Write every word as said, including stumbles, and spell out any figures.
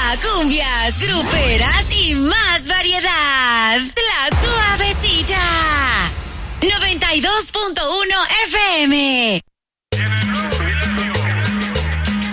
cumbias, gruperas y más variedad. La Suavecita. noventa y dos punto uno F M.